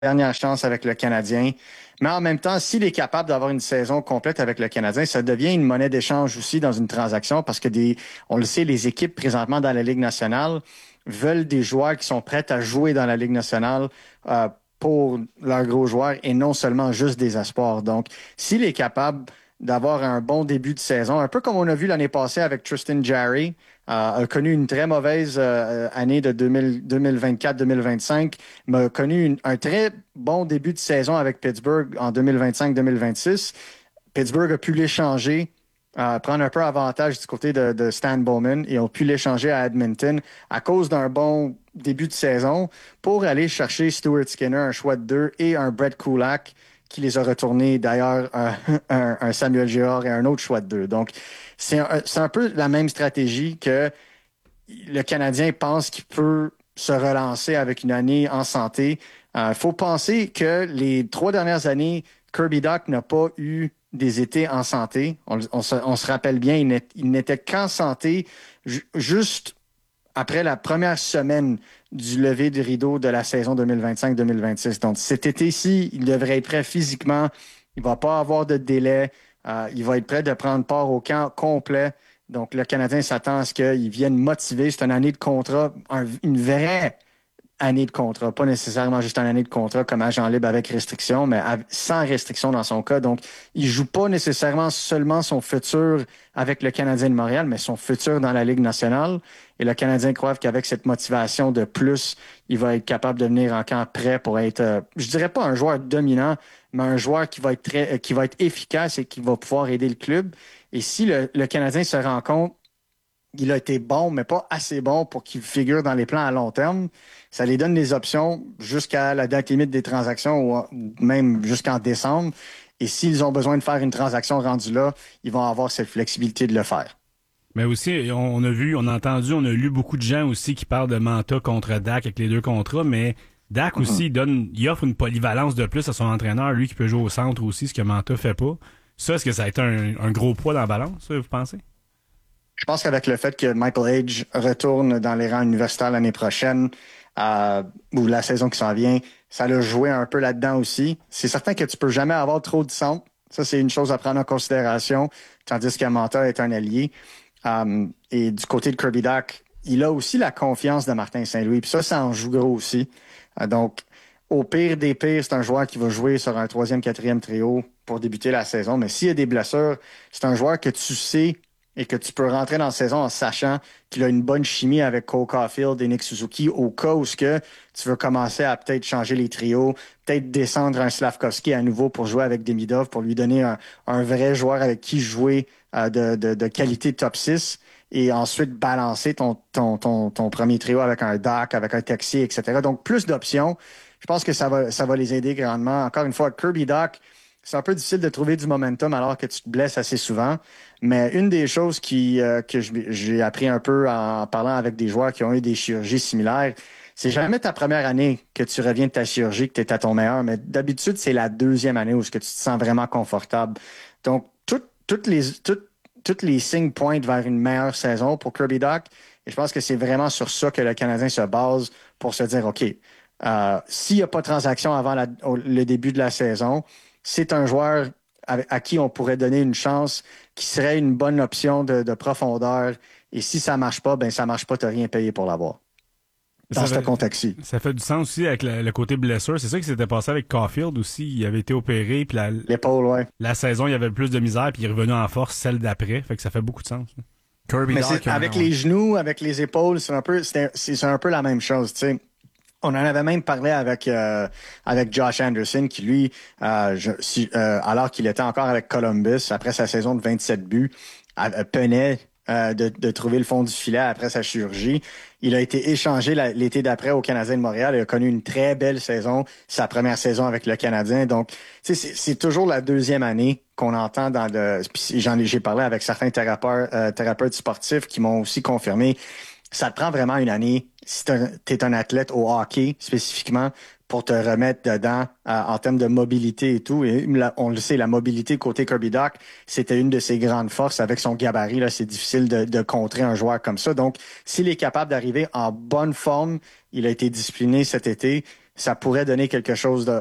dernière chance avec le Canadien. Mais en même temps, s'il est capable d'avoir une saison complète avec le Canadien, ça devient une monnaie d'échange aussi dans une transaction parce que on le sait, les équipes présentement dans la Ligue nationale veulent des joueurs qui sont prêts à jouer dans la Ligue nationale pour leurs gros joueurs et non seulement juste des espoirs. Donc, s'il est capable d'avoir un bon début de saison, un peu comme on a vu l'année passée avec Tristan Jarry, a connu une très mauvaise année de 2024-2025, mais a connu un très bon début de saison avec Pittsburgh en 2025-2026. Pittsburgh a pu l'échanger, prendre un peu avantage du côté de Stan Bowman et ont pu l'échanger à Edmonton à cause d'un bon début de saison pour aller chercher Stuart Skinner, un choix de 2 et un Brett Kulak qui les a retournés d'ailleurs un Samuel Girard et un autre choix de 2. Donc, c'est un peu la même stratégie que le Canadien pense qu'il peut se relancer avec une année en santé. Il faut penser que les 3 dernières années, Kirby Dach n'a pas eu des étés en santé. On se rappelle bien, il n'était qu'en santé juste après la première semaine du lever du rideau de la saison 2025-2026. Donc cet été-ci, il devrait être prêt physiquement. Il ne va pas avoir de délai. Il va être prêt de prendre part au camp complet. Donc le Canadien s'attend à ce qu'il vienne motiver. C'est une année de contrat, une vraie année de contrat, pas nécessairement juste une année de contrat comme agent libre avec restriction, mais sans restriction dans son cas. Donc, il joue pas nécessairement seulement son futur avec le Canadien de Montréal, mais son futur dans la Ligue nationale. Et le Canadien croit qu'avec cette motivation de plus, il va être capable de venir en camp prêt pour être, je dirais pas un joueur dominant, mais un joueur qui va être efficace et qui va pouvoir aider le club. Et si le Canadien se rend compte il a été bon, mais pas assez bon pour qu'il figure dans les plans à long terme. Ça les donne des options jusqu'à la date limite des transactions ou même jusqu'en décembre. Et s'ils ont besoin de faire une transaction rendue là, ils vont avoir cette flexibilité de le faire. Mais aussi, on a vu, on a entendu, on a lu beaucoup de gens aussi qui parlent de Manta contre Dak avec les deux contrats, mais Dak aussi il offre une polyvalence de plus à son entraîneur, lui qui peut jouer au centre aussi, ce que Manta fait pas. Ça, est-ce que ça a été un gros poids dans la balance, vous pensez? Je pense qu'avec le fait que Michael Age retourne dans les rangs universitaires l'année prochaine, ou la saison qui s'en vient, ça l'a joué un peu là-dedans aussi. C'est certain que tu peux jamais avoir trop de centre. Ça, c'est une chose à prendre en considération, tandis que Manta est un allié. Et du côté de Kirby Dach, il a aussi la confiance de Martin Saint-Louis. Puis ça en joue gros aussi. Donc, au pire des pires, c'est un joueur qui va jouer sur un troisième, quatrième trio pour débuter la saison. Mais s'il y a des blessures, c'est un joueur que tu sais et que tu peux rentrer dans la saison en sachant qu'il a une bonne chimie avec Cole Caulfield et Nick Suzuki au cas où tu veux commencer à peut-être changer les trios, peut-être descendre un Slavkovski à nouveau pour jouer avec Demidov, pour lui donner un vrai joueur avec qui jouer de qualité top 6 et ensuite balancer ton premier trio avec un Dach, avec un Texier, etc. Donc, plus d'options. Je pense que ça va les aider grandement. Encore une fois, Kirby Dach, c'est un peu difficile de trouver du momentum alors que tu te blesses assez souvent. Mais une des choses que j'ai appris un peu en parlant avec des joueurs qui ont eu des chirurgies similaires, c'est jamais ta première année que tu reviens de ta chirurgie, que tu es à ton meilleur. Mais d'habitude, c'est la deuxième année où tu te sens vraiment confortable. Donc, toutes les signes pointent vers une meilleure saison pour Kirby Dach. Et je pense que c'est vraiment sur ça que le Canadien se base pour se dire, OK, s'il n'y a pas de transaction avant le début de la saison, c'est un joueur à qui on pourrait donner une chance qui serait une bonne option de profondeur. Et si ça marche pas, ben ça marche pas, tu n'as rien payé pour l'avoir. Dans ce contexte-ci. Ça fait du sens aussi avec le côté blessure. C'est ça qui s'était passé avec Caulfield aussi. Il avait été opéré, puis l'épaule, ouais. La saison, il y avait plus de misère, puis il est revenu en force celle d'après. Fait que ça fait beaucoup de sens. Kirby Dach, avec les genoux, avec les épaules, c'est un peu la même chose, tu sais. On en avait même parlé avec Josh Anderson qui, lui, alors qu'il était encore avec Columbus, après sa saison de 27 buts, peinait de trouver le fond du filet après sa chirurgie. Il a été échangé l'été d'après au Canadien de Montréal et a connu une très belle saison, sa première saison avec le Canadien. Donc, c'est toujours la deuxième année qu'on entend j'ai parlé avec certains thérapeutes sportifs qui m'ont aussi confirmé. Ça te prend vraiment une année, si tu es un athlète au hockey spécifiquement, pour te remettre dedans en termes de mobilité et tout. Et on le sait, la mobilité côté Kirby Dach, c'était une de ses grandes forces. Avec son gabarit, là, c'est difficile de contrer un joueur comme ça. Donc, s'il est capable d'arriver en bonne forme, il a été discipliné cet été, ça pourrait donner quelque chose